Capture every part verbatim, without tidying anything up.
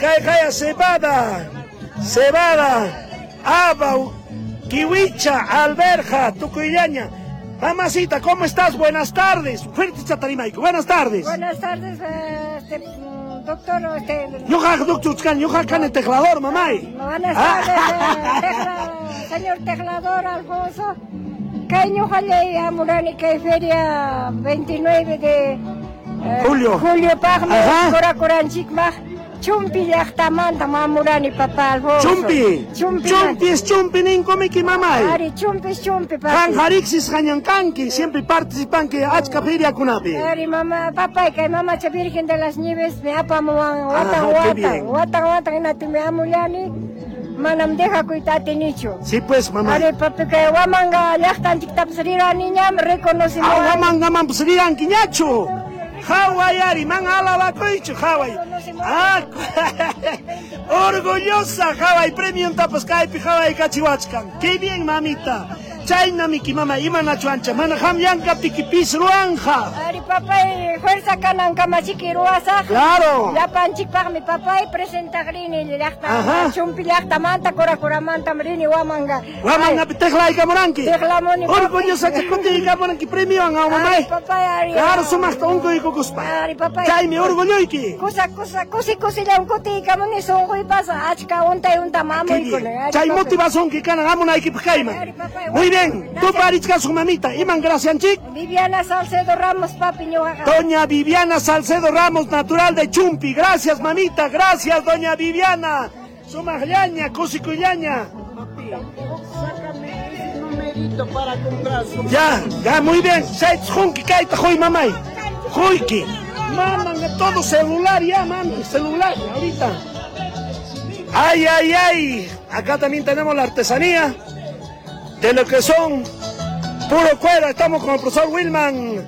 kay kaya cebada, cebada, abau, kiwicha, alberja, tucuyaña. Mamacita, ¿cómo estás? Buenas tardes. Fuerte chatarimaico. Buenas tardes. Buenas tardes, eh, este, doctor. Este, yo hago doctor Chcan, yo hago el teclador, mamá. Buenas tardes, eh, tecla, señor teclador Alfonso. Que yo jalé a Murani, que feria veintinueve de eh, julio. Julio, Pagme, Cora Coranchik, Mag. Chumpi de Achtamanta, Mamurani, papá Alfonso. Chumpi. Chumpi. Chumpi es chumpi, nin come que mamá. Ari, chumpi es chumpi, papá. Kan Harixis Hanyankanki, siempre participan que Achka Feria Kunapi. Ari, mamá, papá, que mamá se Virgen de las Nieves, me apamuan, watan, watan, watan, watan, nati me amulani. Manam deja cuitate nicho. Sí, pues, mamá. Ari, papi, que wamanga, lachtan tiktapsrira niña, me reconocimiento. Ah, wamanga, mampsriran, quiñacho. Hawaii, Ari, man, alaba, coicho, Hawaii. Ah, orgullosa, Hawaii, premio en tapas, caipi, Hawaii, cachihuachcan. Qué bien, mamita. Chayna, miki, mamá, imana chuancha, mana, ham, yanka, piquipis, ruanja. Ari, papá, fuerza, canan, kamachiki, ruasa. Claro. La panchik, para mi papá, y presenta grini, lachta, chumpi, lachta, manta, cora, cora, manta, mrini, wamanga. Wamanga, tejla, y camoranqui. Tejla, moni, orgullosa, que contigo, y camoranqui, premio, a mamá. Ari, papá, Ari. Claro, sumas, unco, y cocuspa. Ari, papá. Chayme, orgulloiki. Cosa, cosa, cosi, cosi, ya un coti, camoni, songo, y pasa, achka, unta, y unta, mamo, y con. Chay motivación que canan, amo, na, equipo, jaima. Muy bien, tú parichka su mamita, Iman Gracian Chic. Viviana Salcedo Ramos, papi, ñojaja. Doña Viviana Salcedo Ramos, natural de Chumpi. Gracias, mamita, gracias, doña Viviana. Sumajaña, Cosicuyaña. Sácame ese numerito para comprar. Ya, ya, muy bien. Seitz, junki, kaita, joy, mamay. Joyki. Maman, todo celular, ya, mami, celular, ahorita. Ay, ay, ay. Acá también tenemos la artesanía de lo que son puro cuero. Estamos con el profesor Wilman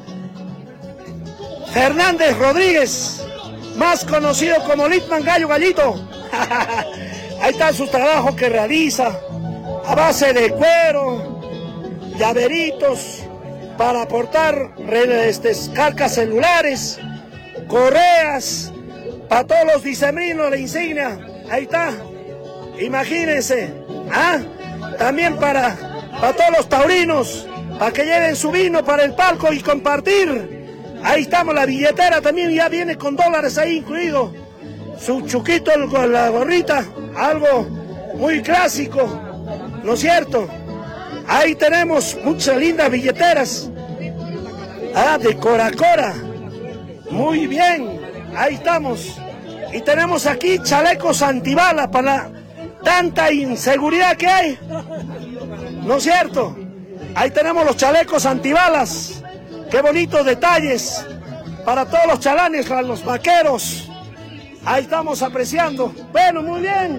Fernández Rodríguez, más conocido como Litman Gallo Gallito. Ahí están sus trabajos que realiza a base de cuero, llaveritos para aportar este, carcas celulares, correas, para todos los dicembrinos, la insignia. Ahí está, imagínense, ¿ah? También para, para todos los taurinos, para que lleven su vino para el palco y compartir. Ahí estamos, la billetera también ya viene con dólares ahí incluido. Su chuquito con la gorrita, algo muy clásico, ¿no es cierto? Ahí tenemos muchas lindas billeteras. Ah, de Cora Cora. Muy bien, ahí estamos. Y tenemos aquí chalecos antibalas para tanta inseguridad que hay, ¿no es cierto? Ahí tenemos los chalecos antibalas. Qué bonitos detalles para todos los chalanes, para los vaqueros. Ahí estamos apreciando. Bueno, muy bien.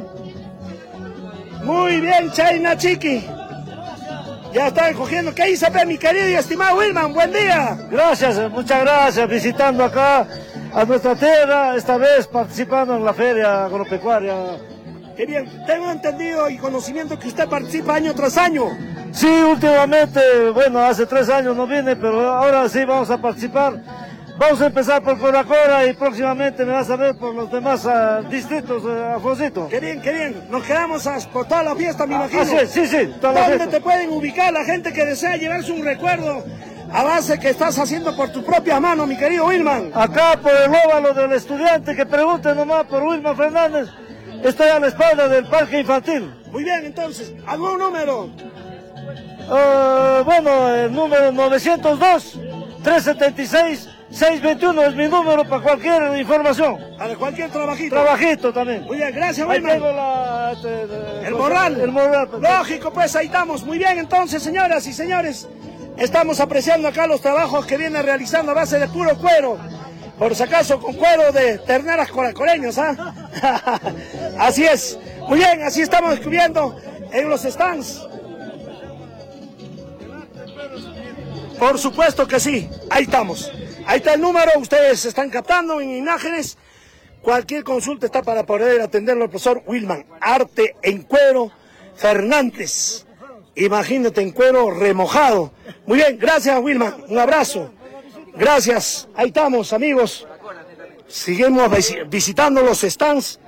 Muy bien, Chayna Chiqui. Ya están cogiendo. ¿Qué dice, mi querido y estimado Wilman? Buen día. Gracias, muchas gracias. Visitando acá a nuestra tierra, esta vez participando en la feria agropecuaria. Qué bien. Tengo entendido y conocimiento que usted participa año tras año. Sí, últimamente, bueno, hace tres años no vine, pero ahora sí vamos a participar. Vamos a empezar por Cora Cora y próximamente me vas a ver por los demás uh, distritos, uh, Alfonsito. Qué bien, qué bien. Nos quedamos a, por toda la fiesta, me imagino. Ah, sí, sí, sí. ¿Dónde te pueden ubicar la gente que desea llevarse un recuerdo a base que estás haciendo por tu propia mano, mi querido Wilman? Acá por el óvalo del estudiante, que pregunte nomás por Wilman Fernández. Estoy a la espalda del parque infantil. Muy bien, entonces, ¿algún número? Uh, bueno, el número novecientos dos, trescientos setenta y seis, seiscientos veintiuno es mi número para cualquier información. Para cualquier trabajito. Trabajito también. Muy bien, gracias, ahí Wilman. tengo la, este, el morral. El morral. Lógico, pues ahí estamos. Muy bien, entonces, señoras y señores, estamos apreciando acá los trabajos que viene realizando a base de puro cuero. Por si acaso con cuero de terneras coracoreños, ¿ah? Así es. Muy bien, así estamos descubriendo en los stands. Por supuesto que sí, ahí estamos. Ahí está el número, ustedes están captando en imágenes. Cualquier consulta está para poder atenderlo el profesor Wilman. Arte en cuero Fernández. Imagínate, en cuero remojado. Muy bien, gracias Wilman, un abrazo. Gracias, ahí estamos amigos. Seguimos visitando los stands